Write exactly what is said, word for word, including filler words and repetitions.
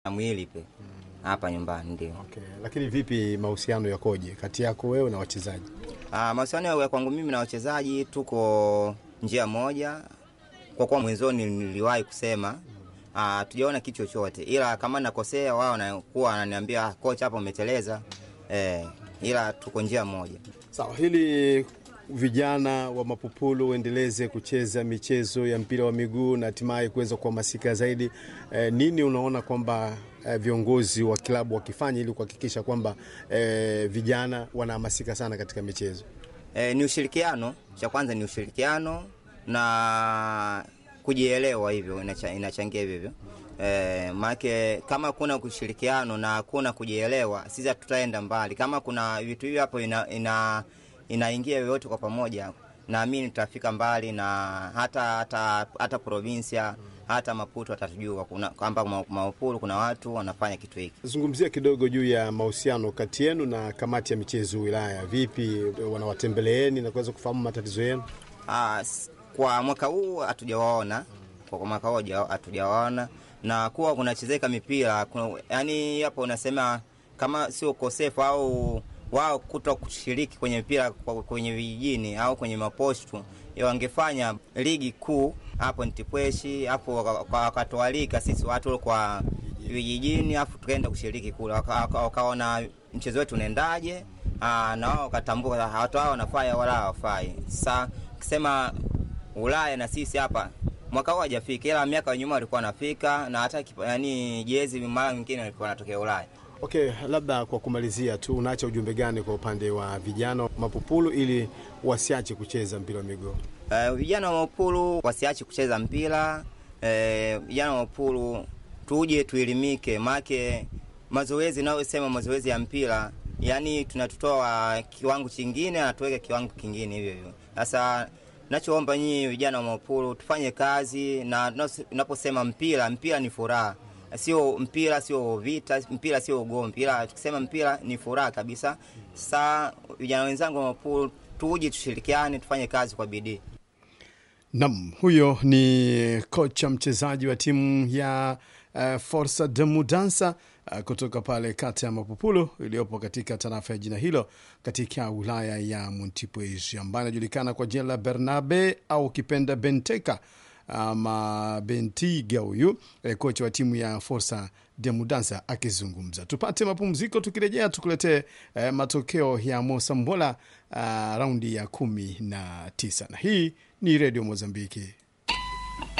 mwili pe hapa nyumbani ndio. Okay. Lakini vipi mahusiano yakoje kati yako wewe na wachezaji? Ah, mahusiano ya kwangu mimi na wachezaji tuko njia moja. Kwa kuwa mwenzoni niliwahi kusema ah, tujaona kitu chochote. Ila kama nakosea wao na kuwa ananiambia kocha hapa umeteleza. Eh, ila tuko njia moja. Sawa, hili vijana wa Mapupulu waendeleze kucheza michezo ya mpira wa miguu na hatimaye kuweza kuhamasika zaidi. E, nini unaona kwamba e, viongozi wa klabu wakifanya ili kuhakikisha kwamba e, vijana wanahamasika sana katika michezo? E, ni ushirikiano. Cha kwanza ni ushirikiano na kujielewa, hivyo inachangia hivyo. Eh, maana kama kuna kushirikiano na kuna kujielewa, sisi tutaenda mbali. Kama kuna vitu hivi hapo ina, ina inaingia yote kwa pamoja, naamini tutafika mbali, na hata hata hata provincia hata Maputo atatujua kwamba Mapupulu kuna watu wanafanya kitu hiki. Zungumzia kidogo juu ya mahusiano kati yenu na kamati ya michezo wilaya. Vipi wanawatembeleeni na kuweza kufahamu matatizo yenu? Ah, kwa mwaka huu hatujawaona. Kwa mwaka huu hatujawaona, na kuwa kunachezeka mipira yani hapo unasema kama sio kosefu au wao kuto kushiriki kwenye mpira kwenye vijijini au kwenye mapostu, wangefanya ligi kuu hapo Ntipweshi hapo wakatualika sisi watu kwa vijijini, afu tukaenda kushiriki kule, wakaona mchezo wetu unaendaje, na wao wakatambua watu hao wanafanya wala hawafai. Sasa kusema Ulaya na sisi hapa mwaka huu hajafika, ila miaka nyuma walikuwa wanafika, na hata yani jezi mara nyingine walikuwa wanatokea Ulaya. Okay, labda kwa kumalizia tu, unaacha ujumbe gani kwa upande wa vijana Mapupulu ili wasiache kucheza mpira wa miguu? Uh, vijana wa Mapupulu wasiache kucheza mpira. Uh, vijana wa Mapupulu tuje tuelimike, make mazoezi nao sema mazoezi ya mpira, yani tunatutoa kiwango kingine na tuweke kiwango kingine hivyo hivyo. Sasa nachoomba nyinyi vijana wa Mapupulu tufanye kazi, na tunaposema mpira, mpira ni furaha. Sio mpira sio vita, mpira sio ugomvi, ila tukisema mpira ni furaha kabisa. Sasa vijana wenzangu wa Mapupulu tuje tushirikiane, tufanye kazi kwa bidii. Naam, huyo ni kocha mchezaji wa timu ya uh, Força da Mudança uh, kutoka pale kata ya Mapupulu iliyopo katika tarafa ya jina hilo katika wilaya ya Montepuez, ambaye anajulikana kwa jina la Bernabe au kipenda Benteka ama Bentiga. Huyu eh, kocha wa timu ya Força da Mudança akizungumza. Tupate mapumziko, tukirejea tukuletee eh, matokeo ya Mosambola uh, raundi ya kumi na tisa, na hii ni Radio Mozambiki.